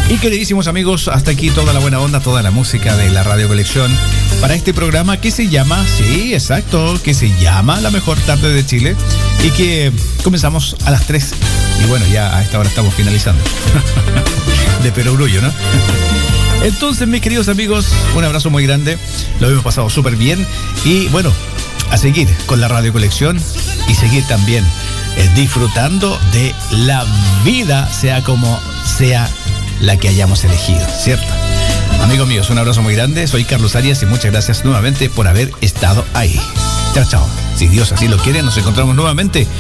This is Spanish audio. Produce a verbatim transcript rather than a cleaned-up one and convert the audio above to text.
Y queridísimos amigos, hasta aquí toda la buena onda, toda la música de la Radio Colección para este programa que se llama, sí, exacto, que se llama La Mejor Tarde de Chile y que comenzamos a las tres y bueno, ya a esta hora estamos finalizando. De perogrullo, ¿no? Entonces, mis queridos amigos, un abrazo muy grande, lo hemos pasado súper bien y bueno, a seguir con la Radio Colección y seguir también eh, disfrutando de la vida, sea como sea la que hayamos elegido, ¿cierto? Amigos míos, un abrazo muy grande, soy Carlos Arias y muchas gracias nuevamente por haber estado ahí. Chao, chao. Si Dios así lo quiere, nos encontramos nuevamente